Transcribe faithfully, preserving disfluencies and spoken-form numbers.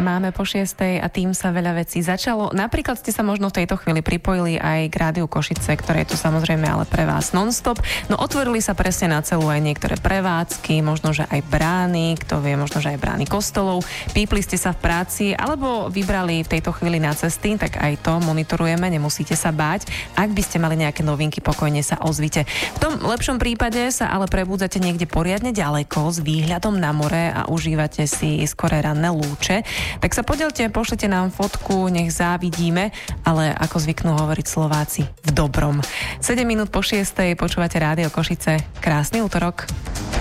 Máme po šiestej a tým sa veľa vecí začalo. Napríklad ste sa možno v tejto chvíli pripojili aj k Rádiu Košice, ktoré je tu samozrejme ale pre vás non-stop. No otvorili sa presne na celú aj niektoré prevádzky, možno že aj brány, kto vie, možno že aj brány kostolov. Pípli ste sa v práci alebo vybrali v tejto chvíli na cesty, tak aj to monitorujeme, nemusíte sa báť. Ak by ste mali nejaké novinky, pokojne sa ozvite. V tom lepšom prípade sa ale prebúdzate niekde poriadne ďaleko s výhľadom na more a užívate si skoré ranné lúče. Tak sa podelte, pošlite nám fotku, nech závidíme, ale ako zvyknú hovoriť Slováci, v dobrom. sedem minút po šiestej počúvate Rádio Košice. Krásny útorok.